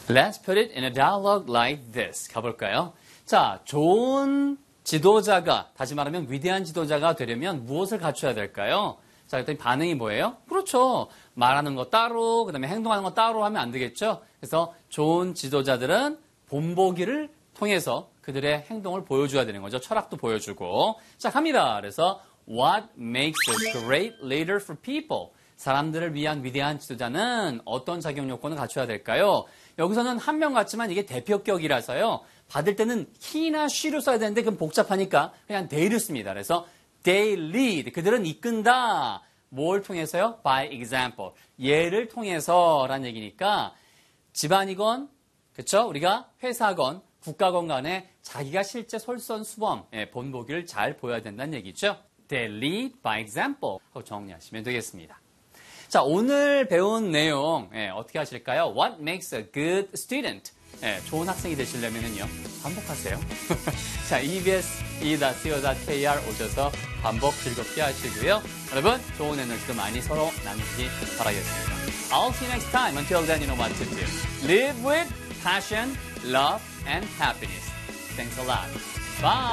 Let's put it in a dialogue like this. 가볼까요? 자, 좋은 지도자가, 다시 말하면 위대한 지도자가 되려면 무엇을 갖춰야 될까요? 자, 그랬더니 반응이 뭐예요? 그렇죠. 말하는 거 따로, 그 다음에 행동하는 거 따로 하면 안 되겠죠? 그래서 좋은 지도자들은 본보기를 통해서 그들의 행동을 보여줘야 되는 거죠. 철학도 보여주고. 자, 갑니다. 그래서 What makes a great leader for people? 사람들을 위한 위대한 지도자는 어떤 자격 요건을 갖춰야 될까요? 여기서는 한 명 같지만 이게 대표격이라서요. 받을 때는 he나 she로 써야 되는데 그건 복잡하니까 그냥 they를 씁니다. 그래서 they lead. 그들은 이끈다. 뭘 통해서요? By example. 예를 통해서라는 얘기니까 집안이건, 그렇죠? 우리가 회사건, 국가건 간에 자기가 실제 솔선수범, 본보기를 잘 보여야 된다는 얘기죠. They lead by example 하고 정리하시면 되겠습니다. 자, 오늘 배운 내용 어떻게 하실까요? What makes a good student? 좋은 학생이 되시려면요 반복하세요. 자, ebs.co.kr 오셔서 반복 즐겁게 하시고요. 여러분, 좋은 에너지도 많이 서로 나누시기 바라겠습니다. I'll see you next time. Until then, you know what to do. Live with passion, love, and happiness. Thanks a lot. Bye.